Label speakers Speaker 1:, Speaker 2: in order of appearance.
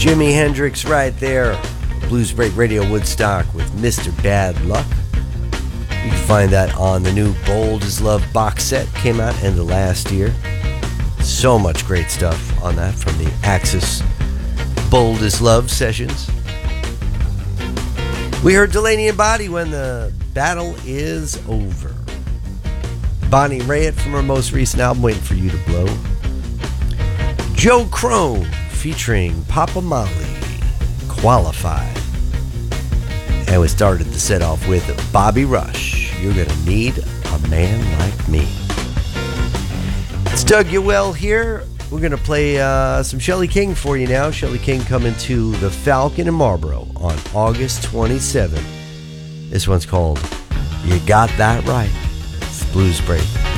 Speaker 1: Jimi Hendrix right there. Blues Break Radio Woodstock with Mr. Bad Luck. You can find that on the new Bold as Love box set. Came out end of last year. So much great stuff on that from the Axis Bold as Love sessions. We heard Delaney and Bonnie, When the Battle Is Over. Bonnie Raitt from her most recent album, Waiting for You to Blow. Joe Crone featuring Papa Molly, Qualified. And we started the set off with Bobby Rush, You're Gonna Need a Man Like Me. It's Doug Ewell here. We're going to play some Shelley King for you now. Shelley King coming to the Falcon in Marlboro on August 27th. This one's called You Got That Right. It's Blues Break.